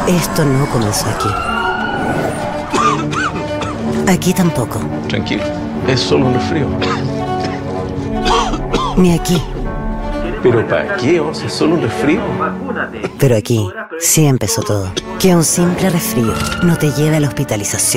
Esto no comenzó aquí. Aquí tampoco. Tranquilo, es solo un resfrío. Ni aquí. ¿Pero para qué, Oz? ¿Es solo un resfrío? Pero aquí sí empezó todo. Que un simple resfrío no te lleve a la hospitalización.